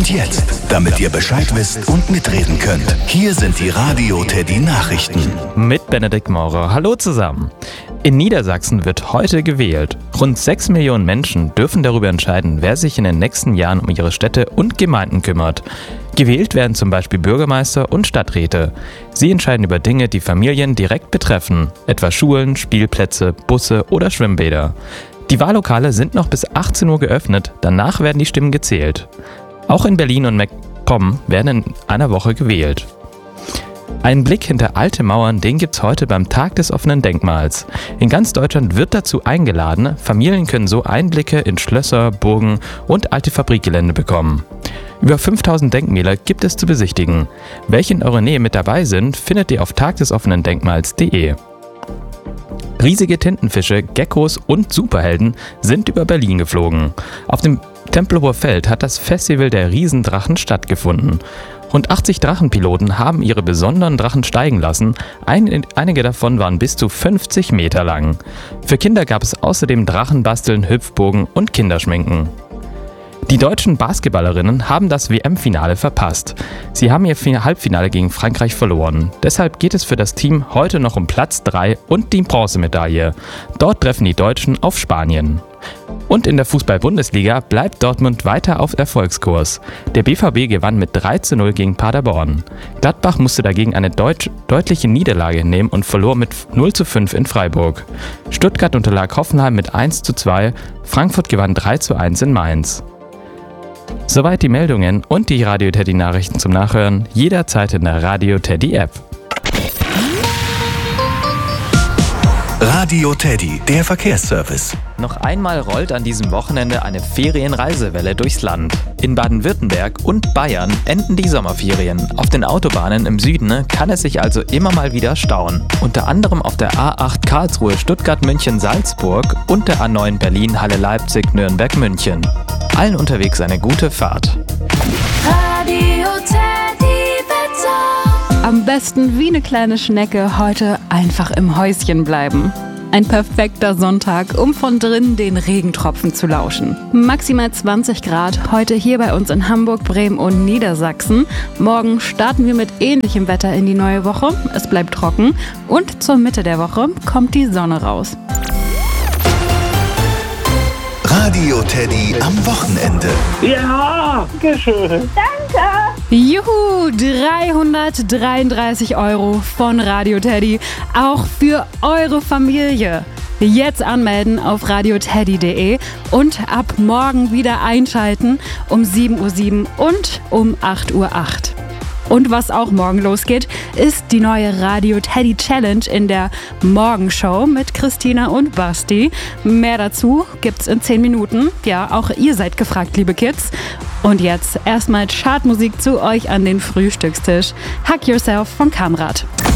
Und jetzt, damit ihr Bescheid wisst und mitreden könnt, hier sind die Radio Teddy Nachrichten. Mit Benedikt Maurer. Hallo zusammen. In Niedersachsen wird heute gewählt. Rund 6 Millionen Menschen dürfen darüber entscheiden, wer sich in den nächsten Jahren um ihre Städte und Gemeinden kümmert. Gewählt werden zum Beispiel Bürgermeister und Stadträte. Sie entscheiden über Dinge, die Familien direkt betreffen, etwa Schulen, Spielplätze, Busse oder Schwimmbäder. Die Wahllokale sind noch bis 18 Uhr geöffnet, danach werden die Stimmen gezählt. Auch in Berlin und MacPom werden in einer Woche gewählt. Einen Blick hinter alte Mauern, den gibt's heute beim Tag des offenen Denkmals. In ganz Deutschland wird dazu eingeladen, Familien können so Einblicke in Schlösser, Burgen und alte Fabrikgelände bekommen. Über 5000 Denkmäler gibt es zu besichtigen. Welche in eurer Nähe mit dabei sind, findet ihr auf tagdesoffenendenkmals.de. Riesige Tintenfische, Geckos und Superhelden sind über Berlin geflogen. Auf dem Tempelhofer Feld hat das Festival der Riesendrachen stattgefunden. Rund 80 Drachenpiloten haben ihre besonderen Drachen steigen lassen. Einige davon waren bis zu 50 Meter lang. Für Kinder gab es außerdem Drachenbasteln, Hüpfburgen und Kinderschminken. Die deutschen Basketballerinnen haben das WM-Finale verpasst. Sie haben ihr Halbfinale gegen Frankreich verloren. Deshalb geht es für das Team heute noch um Platz 3 und die Bronzemedaille. Dort treffen die Deutschen auf Spanien. Und in der Fußball-Bundesliga bleibt Dortmund weiter auf Erfolgskurs. Der BVB gewann mit 3:0 gegen Paderborn. Gladbach musste dagegen eine deutliche Niederlage hinnehmen und verlor mit 0:5 in Freiburg. Stuttgart unterlag Hoffenheim mit 1:2, Frankfurt gewann 3:1 in Mainz. Soweit die Meldungen und die Radio Teddy Nachrichten zum Nachhören, jederzeit in der Radio Teddy App. Radio Teddy, der Verkehrsservice. Noch einmal rollt an diesem Wochenende eine Ferienreisewelle durchs Land. In Baden-Württemberg und Bayern enden die Sommerferien. Auf den Autobahnen im Süden kann es sich also immer mal wieder stauen. Unter anderem auf der A8 Karlsruhe, Stuttgart, München, Salzburg und der A9 Berlin, Halle, Leipzig, Nürnberg, München. Allen unterwegs eine gute Fahrt. Radio Teddy Wetter. Am besten wie eine kleine Schnecke heute einfach im Häuschen bleiben. Ein perfekter Sonntag, um von drinnen den Regentropfen zu lauschen. Maximal 20 Grad heute hier bei uns in Hamburg, Bremen und Niedersachsen. Morgen starten wir mit ähnlichem Wetter in die neue Woche. Es bleibt trocken und zur Mitte der Woche kommt die Sonne raus. Radio Teddy am Wochenende. Ja, schön. Juhu, 333 € von Radio Teddy, auch für eure Familie. Jetzt anmelden auf radioteddy.de und ab morgen wieder einschalten um 7:07 Uhr und um 8:08 Uhr. Und was auch morgen losgeht, ist die neue Radio Teddy Challenge in der Morgenshow mit Christina und Basti. Mehr dazu gibt's in 10 Minuten. Ja, auch ihr seid gefragt, liebe Kids. Und jetzt erstmal Chartmusik zu euch an den Frühstückstisch. Hug Yourself von Kamrat.